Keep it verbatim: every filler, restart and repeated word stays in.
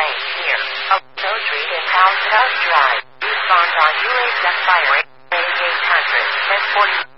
lane here. Alto Street in House Drive. Respond on U S expiring eight hundred ten forty.